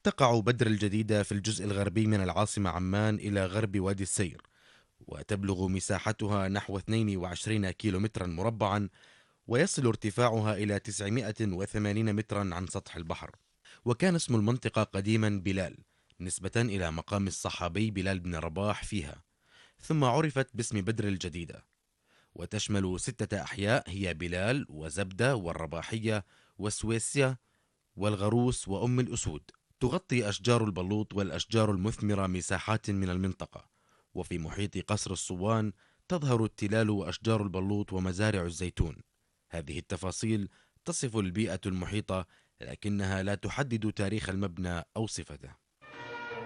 تقع بدر الجديدة في الجزء الغربي من العاصمة عمان إلى غرب وادي السير، وتبلغ مساحتها نحو 22 كيلومترا مربعا، ويصل ارتفاعها إلى 980 مترا عن سطح البحر. وكان اسم المنطقة قديما بلال، نسبة إلى مقام الصحابي بلال بن رباح فيها، ثم عرفت باسم بدر الجديدة. وتشمل 6 أحياء هي بلال وزبدة والرباحية والسويسية والغروس وأم الأسود. تغطي أشجار البلوط والأشجار المثمرة مساحات من المنطقة. وفي محيط قصر الصوان تظهر التلال وأشجار البلوط ومزارع الزيتون. هذه التفاصيل تصف البيئة المحيطة، لكنها لا تحدد تاريخ المبنى أو صفته.